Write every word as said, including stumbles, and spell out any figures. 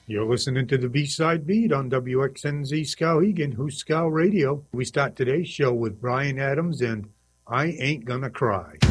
You're listening to the B-Side Beat on W X N Z Skowhegan, Who's Skow Radio. We start today's show with Bryan Adams and I Ain't Gonna Cry.